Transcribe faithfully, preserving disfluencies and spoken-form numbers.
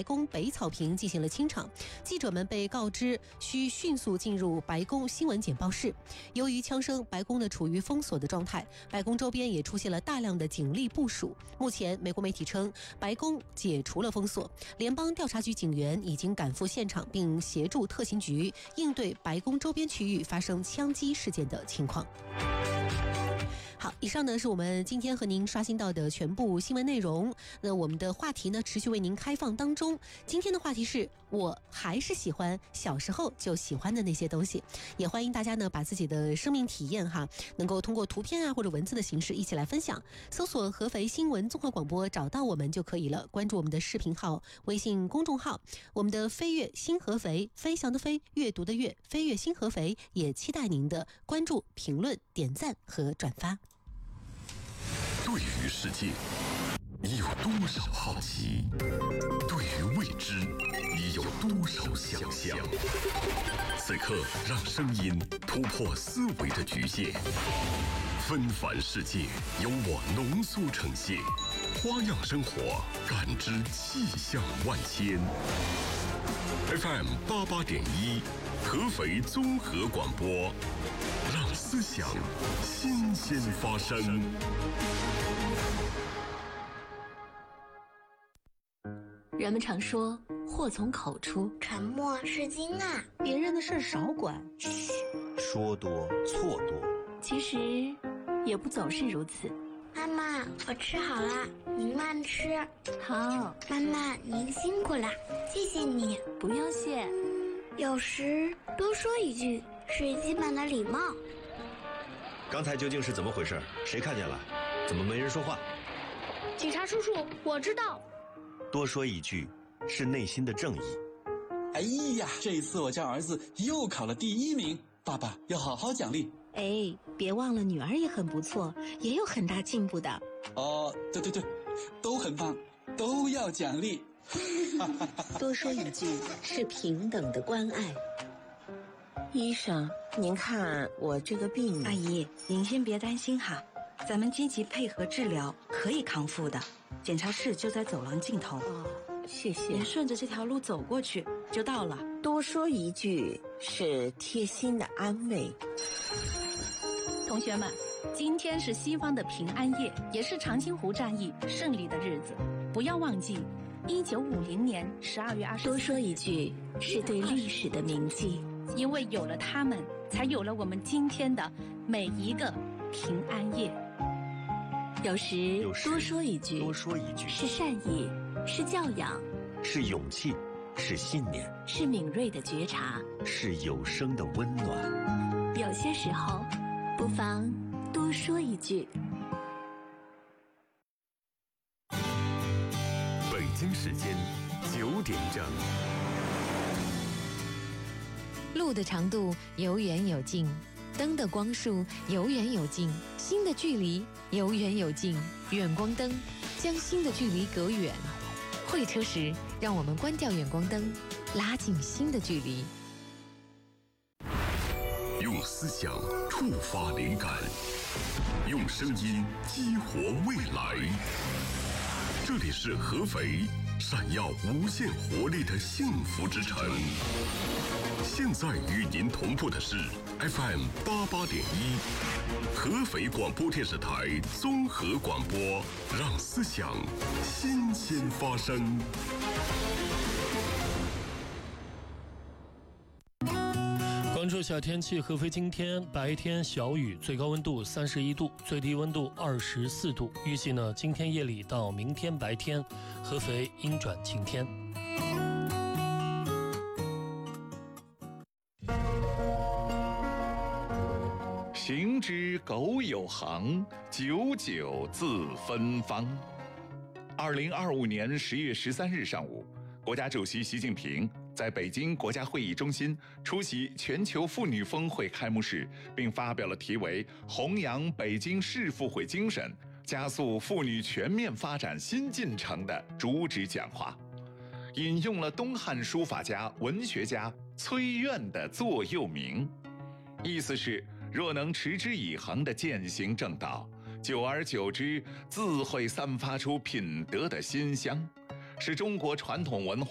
白宫北草坪进行了清场，记者们被告知需迅速进入白宫新闻简报室。由于枪声，白宫呢处于封锁的状态，白宫周边也出现了大量的警力部署。目前，美国媒体称，白宫解除了封锁，联邦调查局警员已经赶赴现场，并协助特勤局应对白宫周边区域发生枪击事件的情况。好，以上呢是我们今天和您刷新到的全部新闻内容。那我们的话题呢持续为您开放当中。今天的话题是我还是喜欢小时候就喜欢的那些东西，也欢迎大家呢把自己的生命体验哈，能够通过图片啊或者文字的形式一起来分享。搜索合肥新闻综合广播找到我们就可以了，关注我们的视频号、微信公众号，我们的飞跃新合肥，飞翔的飞，阅读的阅，飞跃新合肥，也期待您的关注、评论、点赞和转发。 对于世界，你有多少好奇？对于未知，你有多少想象？此刻，让声音突破思维的局限，纷繁世界由我浓缩呈现，花样生活，感知气象万千。F M 八八点一，合肥综合广播，让思想新鲜发生。 人们常说祸从口出， 沉默是金啊， 别人的事少管， 嘘，说多错多。 其实也不总是如此。 妈妈，我吃好了，您慢吃。 好， 妈妈您辛苦了，谢谢你。 不用谢。 有时多说一句是基本的礼貌。 刚才究竟是怎么回事？谁看见了？怎么没人说话？ 警察叔叔，我知道。 多说一句是内心的正义。 哎呀，这一次我家儿子又考了第一名，爸爸要好好奖励。 哎，别忘了女儿也很不错，也有很大进步的。 哦，对对对，都很棒，都要奖励。 多说一句是平等的关爱。 医生，您看我这个病…… 阿姨，您先别担心哈，咱们积极配合治疗，可以康复的。检查室就在走廊尽头。 哦，谢谢。 您顺着这条路走过去就到了。 多说一句是贴心的安慰。 同学们，今天是西方的平安夜，也是长津湖战役胜利的日子。不要忘记，一九五零年十二月二十四日。 多说一句是对历史的铭记， 因为有了他们，才有了我们今天的每一个平安夜。 有时多说一句， 多说一句是善意，是教养， 是勇气，是信念， 是敏锐的觉察， 是有声的温暖。 有些时候，不妨多说一句。 北京时间九点整。 路的长度有远有近，灯的光束有远有近，心的距离有远有近。远光灯将心的距离隔远。会车时，让我们关掉远光灯，拉近心的距离。 用思想触发灵感，用声音激活未来。这里是合肥，闪耀无限活力的幸福之城。现在与您同步的是 F M 八八点一，合肥广播电视台综合广播，让思想新鲜发生。 关注下天气，合肥今天白天小雨，最高温度三十一度，最低温度二十四度。预计呢，今天夜里到明天白天，合肥阴转晴天。 行之苟有行，久久自芬芳。二零二五年十月十三日上午，国家主席习近平在北京国家会议中心出席全球妇女峰会开幕式，并发表了题为“弘扬北京市妇会精神，加速妇女全面发展新进程”的主旨讲话，引用了东汉书法家、文学家崔苑的座右铭，意思是若能持之以恒地践行正道，久而久之，自会散发出品德的馨香，是中国传统文化